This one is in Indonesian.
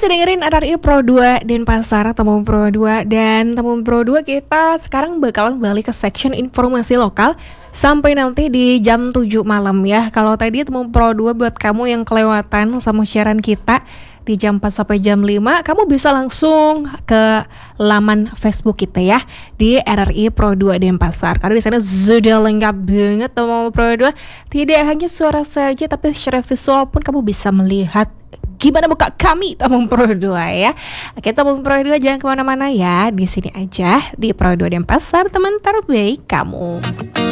masih dengerin RRI Pro 2 Denpasar, Temu Pro 2. Dan Temu Pro 2 kita sekarang bakalan balik ke section informasi lokal sampai nanti di jam 7 malam ya. Kalau tadi Temu Pro 2 buat kamu yang kelewatan sama siaran kita di jam 4 sampai jam 5, kamu bisa langsung ke laman Facebook kita ya di RRI Pro 2 Denpasar. Karena di sana sudah lengkap banget Temu Pro 2. Tidak hanya suara saja tapi secara visual pun kamu bisa melihat gimana muka kami Temu Pro 2 ya. Oke, Temu Pro 2 jangan kemana-mana ya. Di sini aja di Pro 2 Denpasar, teman terbaik kamu.